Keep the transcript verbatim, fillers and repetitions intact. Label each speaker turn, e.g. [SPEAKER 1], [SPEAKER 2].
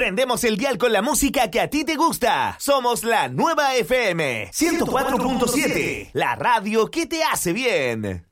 [SPEAKER 1] Prendemos el dial con la música que a ti te gusta. Somos la Nueva F M ciento cuatro punto siete, la radio que te hace bien.